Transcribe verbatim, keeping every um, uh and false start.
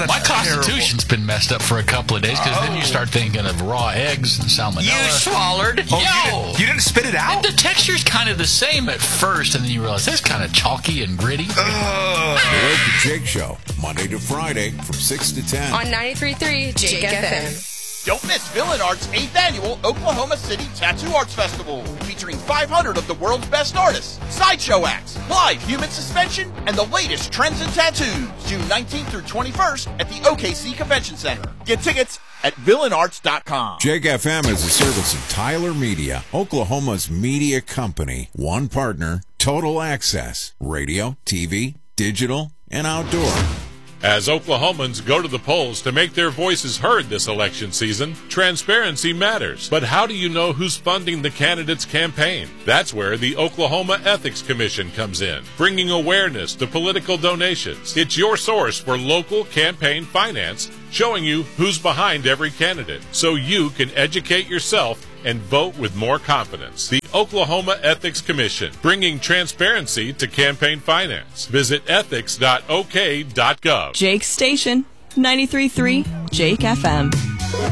That's My constitution's terrible. been messed up for a couple of days because oh. then you start thinking of raw eggs and salmonella. You swallowed? Oh, Yo. you, didn't, you didn't spit it out? And the texture's kind of the same at first, and then you realize it's kind of chalky and gritty. Uh. The Wake and Jake Show, Monday to Friday from six to ten. On ninety-three point three Jake F M. Don't miss Villain Art's eighth Annual Oklahoma City Tattoo Arts Festival, featuring five hundred of the world's best artists, sideshow acts, live human suspension, and the latest trends in tattoos. June nineteenth through twenty-first at the O K C Convention Center. Get tickets at villain arts dot com. Jake F M is a service of Tyler Media, Oklahoma's media company. One partner, total access, radio, T V, digital, and outdoor. As Oklahomans go to the polls to make their voices heard this election season, transparency matters. But how do you know who's funding the candidate's campaign? That's where the Oklahoma Ethics Commission comes in, bringing awareness to political donations. It's your source for local campaign finance, showing you who's behind every candidate, so you can educate yourself and vote with more confidence. The Oklahoma Ethics Commission, bringing transparency to campaign finance. Visit ethics dot o k dot gov. Jake's Station, ninety-three point three Jake F M.